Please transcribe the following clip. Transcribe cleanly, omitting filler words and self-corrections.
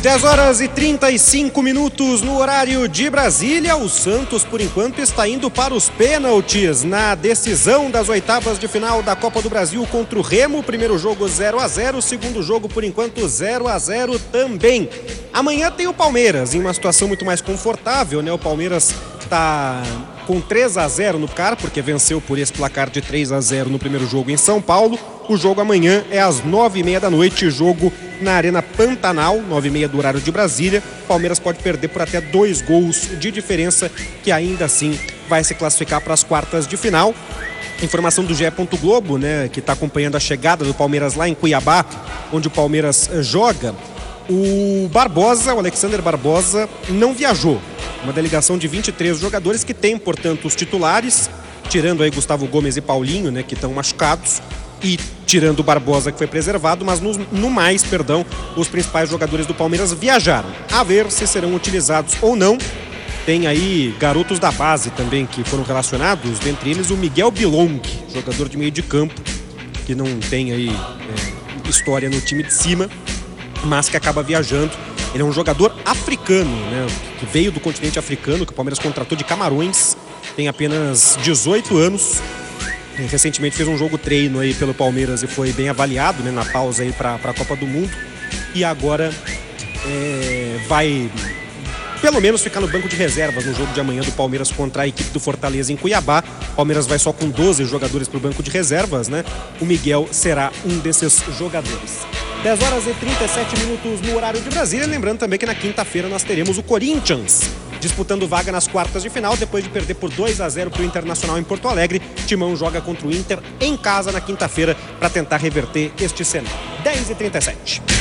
10 horas e 35 minutos no horário de Brasília. O Santos, por enquanto, está indo para os pênaltis na decisão das oitavas de final da Copa do Brasil contra o Remo. Primeiro jogo 0-0, segundo jogo, por enquanto, 0-0 também. Amanhã tem o Palmeiras em uma situação muito mais confortável, né? O Palmeiras está com 3-0 no CAR, porque venceu por esse placar de 3-0 no primeiro jogo em São Paulo. O jogo amanhã é às 9h30 da noite, jogo na Arena Pantanal, 9h30 do horário de Brasília. Palmeiras pode perder por até 2 gols de diferença, que ainda assim vai se classificar para as quartas de final. Informação do GE. Globo, né, que está acompanhando a chegada do Palmeiras lá em Cuiabá, onde o Palmeiras joga. O Barbosa, o Alexander Barbosa, não viajou. Uma delegação de 23 jogadores que tem, portanto, os titulares, tirando aí Gustavo Gomes e Paulinho, né, que estão machucados, e tirando o Barbosa, que foi preservado, mas no mais, os principais jogadores do Palmeiras viajaram. A ver se serão utilizados ou não. Tem aí garotos da base também que foram relacionados, dentre eles o Miguel Bilong, jogador de meio de campo, que não tem aí história no time de cima, mas que acaba viajando. Ele é um jogador africano, né, que veio do continente africano, que o Palmeiras contratou de Camarões, tem apenas 18 anos. Recentemente fez um jogo treino aí pelo Palmeiras e foi bem avaliado, né, na pausa aí para a Copa do Mundo. E agora vai pelo menos ficar no banco de reservas no jogo de amanhã do Palmeiras contra a equipe do Fortaleza em Cuiabá. O Palmeiras vai só com 12 jogadores para o banco de reservas, né? O Miguel será um desses jogadores. 10 horas e 37 minutos no horário de Brasília. Lembrando também que na quinta-feira nós teremos o Corinthians disputando vaga nas quartas de final, depois de perder por 2-0 para o Internacional em Porto Alegre. Timão joga contra o Inter em casa na quinta-feira para tentar reverter este cenário. 10h37.